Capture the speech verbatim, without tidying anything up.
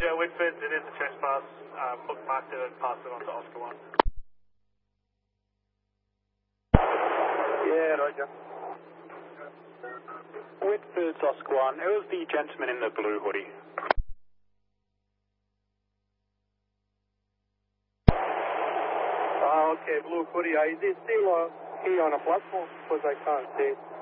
Yeah, Whitford, it is a trespass. Uh, book marked it and passed it on to Oscar one. Yeah, roger. Whitford's Oscar one. It was the gentleman in the blue hoodie. Oh, okay, blue hoodie. Is he still uh, here on a platform? Because I can't see.